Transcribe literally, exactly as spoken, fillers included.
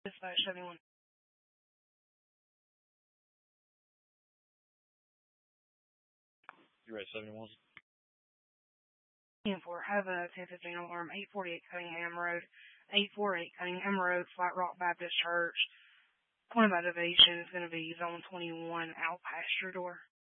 Dispatch seventy-one. You ready, seventy-one? ten four, have a ten fifteen alarm, eight forty-eight Cunningham Road, eight forty-eight Cunningham Road, Flat Rock Baptist Church. Point of activation is going to be zone twenty-one, out pasture door.